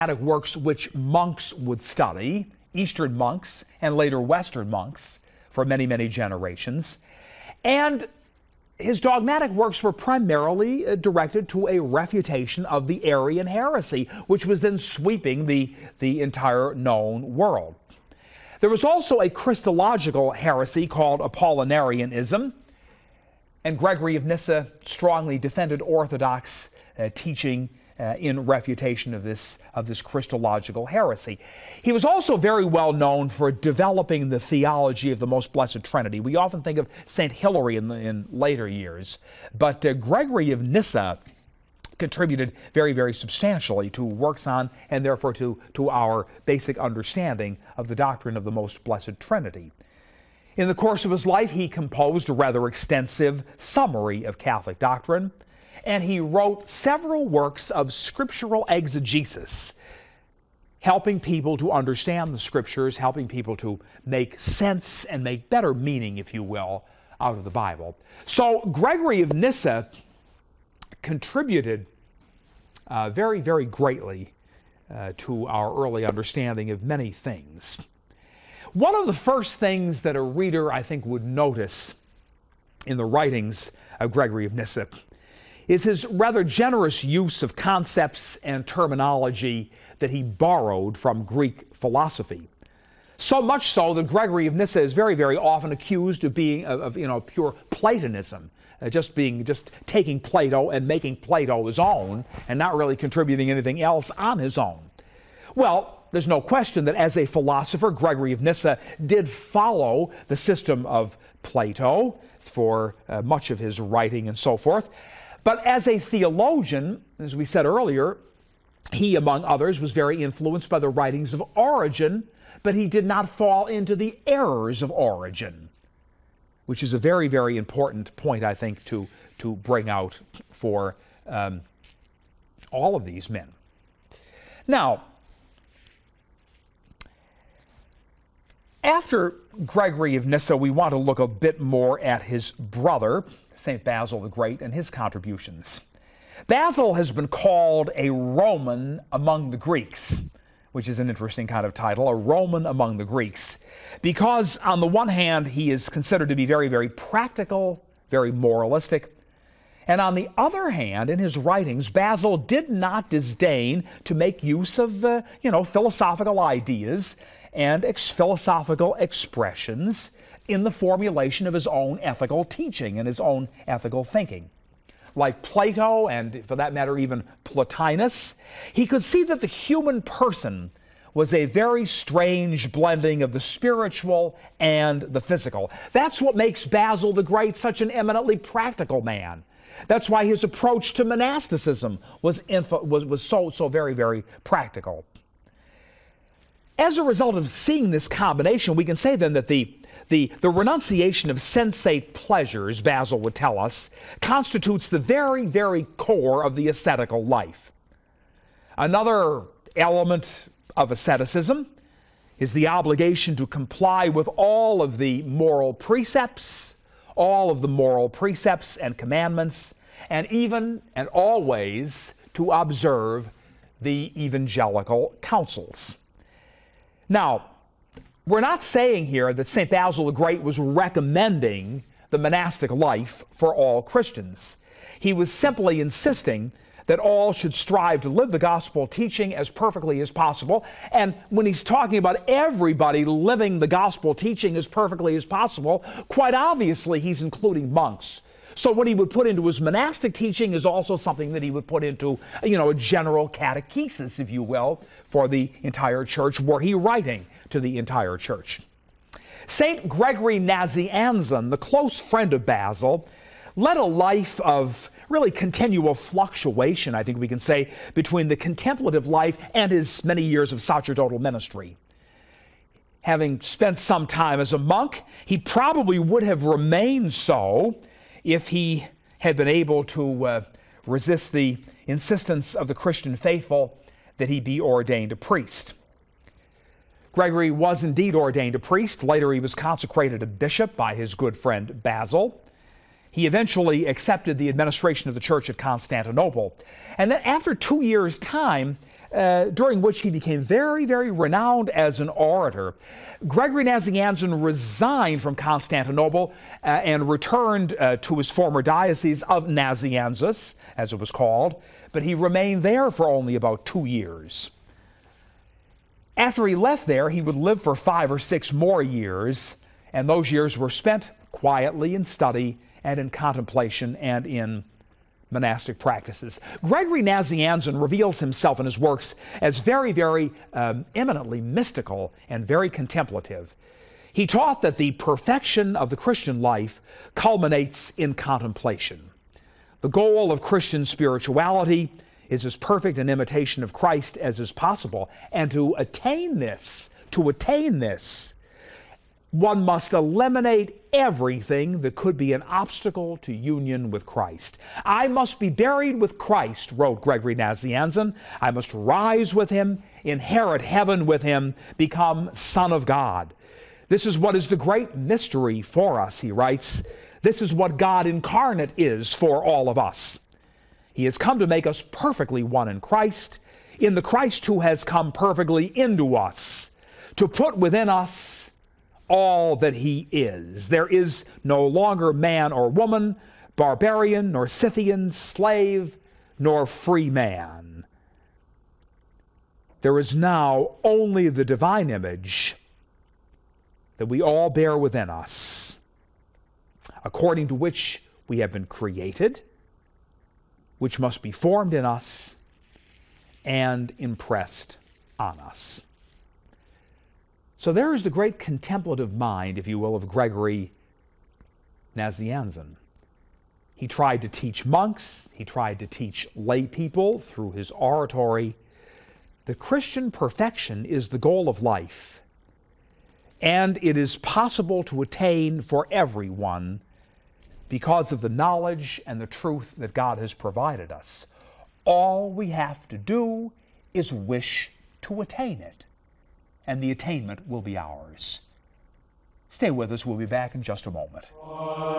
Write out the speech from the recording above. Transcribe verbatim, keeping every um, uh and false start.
works which monks would study, Eastern monks and later Western monks, for many, many generations. And his dogmatic works were primarily uh, directed to a refutation of the Arian heresy, which was then sweeping the, the entire known world. There was also a Christological heresy called Apollinarianism, and Gregory of Nyssa strongly defended Orthodox uh, teaching uh, in refutation of this, of this Christological heresy. He was also very well known for developing the theology of the Most Blessed Trinity. We often think of Saint Hilary in, the, in later years, but uh, Gregory of Nyssa contributed very, very substantially to works on, and therefore to, to our basic understanding of the doctrine of the Most Blessed Trinity. In the course of his life, he composed a rather extensive summary of Catholic doctrine, and he wrote several works of scriptural exegesis, helping people to understand the Scriptures, helping people to make sense and make better meaning, if you will, out of the Bible. So Gregory of Nyssa contributed uh, very, very greatly uh, to our early understanding of many things. One of the first things that a reader, I think, would notice in the writings of Gregory of Nyssa is his rather generous use of concepts and terminology that he borrowed from Greek philosophy. So much so that Gregory of Nyssa is very, very often accused of being, of, of you know, pure Platonism, uh, just being, just taking Plato and making Plato his own and not really contributing anything else on his own. Well, there's no question that as a philosopher, Gregory of Nyssa did follow the system of Plato for uh, much of his writing and so forth. But as a theologian, as we said earlier, he, among others, was very influenced by the writings of Origen, but he did not fall into the errors of Origen, which is a very, very important point, I think, to, to bring out for um, all of these men. Now, after Gregory of Nyssa, we want to look a bit more at his brother, Saint Basil the Great, and his contributions. Basil has been called a Roman among the Greeks, which is an interesting kind of title, a Roman among the Greeks, because on the one hand, he is considered to be very, very practical, very moralistic, and on the other hand, in his writings, Basil did not disdain to make use of, uh, you know, philosophical ideas and ex- philosophical expressions in the formulation of his own ethical teaching and his own ethical thinking. Like Plato, and for that matter even Plotinus, he could see that the human person was a very strange blending of the spiritual and the physical. That's what makes Basil the Great such an eminently practical man. That's why his approach to monasticism was, info, was, was so, so very, very practical. As a result of seeing this combination, we can say then that the, the, the renunciation of sensate pleasures, Basil would tell us, constitutes the very, very core of the ascetical life. Another element of asceticism is the obligation to comply with all of the moral precepts, all of the moral precepts and commandments, and even and always to observe the evangelical counsels. Now, we're not saying here that Saint Basil the Great was recommending the monastic life for all Christians. He was simply insisting that all should strive to live the gospel teaching as perfectly as possible. And when he's talking about everybody living the gospel teaching as perfectly as possible, quite obviously he's including monks. So what he would put into his monastic teaching is also something that he would put into, you know, a general catechesis, if you will, for the entire church, were he writing to the entire church. Saint Gregory Nazianzen, the close friend of Basil, led a life of really continual fluctuation, I think we can say, between the contemplative life and his many years of sacerdotal ministry. Having spent some time as a monk, he probably would have remained so if he had been able to uh, resist the insistence of the Christian faithful that he be ordained a priest. Gregory was indeed ordained a priest. Later he was consecrated a bishop by his good friend Basil. He eventually accepted the administration of the church at Constantinople. And then after two years' time, uh, during which he became very, very renowned as an orator. Gregory Nazianzen resigned from Constantinople uh, and returned uh, to his former diocese of Nazianzus, as it was called, but he remained there for only about two years. After he left there, he would live for five or six more years, and those years were spent quietly in study and in contemplation and in monastic practices. Gregory Nazianzen reveals himself in his works as very, very um, eminently mystical and very contemplative. He taught that the perfection of the Christian life culminates in contemplation. The goal of Christian spirituality is as perfect an imitation of Christ as is possible. And to attain this, to attain this, one must eliminate everything that could be an obstacle to union with Christ. I must be buried with Christ, wrote Gregory Nazianzen. I must rise with him, inherit heaven with him, become Son of God. This is what is the great mystery for us, he writes. This is what God incarnate is for all of us. He has come to make us perfectly one in Christ, in the Christ who has come perfectly into us, to put within us all that he is. There is no longer man or woman, barbarian nor Scythian, slave nor free man. There is now only the divine image that we all bear within us, according to which we have been created, which must be formed in us and impressed on us. So there is the great contemplative mind, if you will, of Gregory Nazianzen. He tried to teach monks, he tried to teach lay people through his oratory. The Christian perfection is the goal of life, and it is possible to attain for everyone because of the knowledge and the truth that God has provided us. All we have to do is wish to attain it, and the attainment will be ours. Stay with us. We'll be back in just a moment.